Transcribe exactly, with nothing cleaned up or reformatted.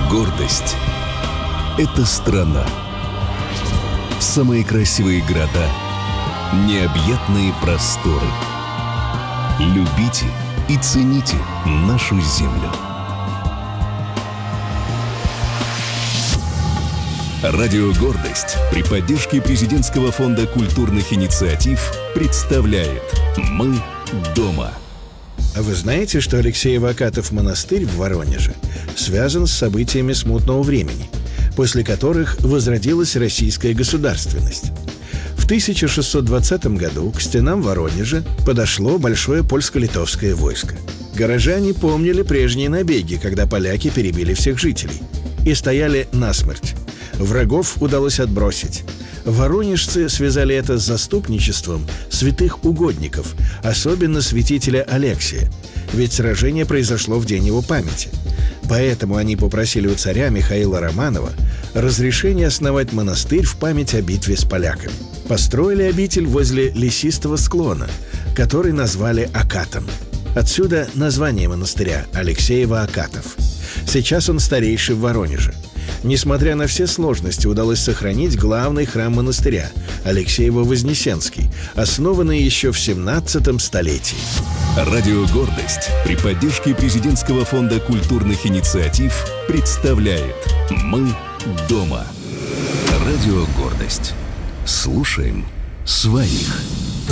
Гордость – это страна. Самые красивые города, необъятные просторы. Любите и цените нашу землю. Радио «Гордость» при поддержке Президентского фонда культурных инициатив представляет «Мы дома». А вы знаете, что Алексеево-Акатов монастырь в Воронеже связан с событиями смутного времени, после которых возродилась российская государственность? В тысяча шестьсот двадцатом году к стенам Воронежа подошло большое польско-литовское войско. Горожане помнили прежние набеги, когда поляки перебили всех жителей, и стояли насмерть. Врагов удалось отбросить. Воронежцы связали это с заступничеством святых угодников, особенно святителя Алексия, ведь сражение произошло в день его памяти. Поэтому они попросили у царя Михаила Романова разрешения основать монастырь в память о битве с поляками. Построили обитель возле лесистого склона, который назвали Акатом. Отсюда название монастыря – Алексеево-Акатов. Сейчас он старейший в Воронеже. Несмотря на все сложности, удалось сохранить главный храм монастыря – Алексеево-Вознесенский, основанный еще в семнадцатом столетии. Радио «Гордость» при поддержке Президентского фонда культурных инициатив представляет «Мы дома». Радио «Гордость». Слушаем своих.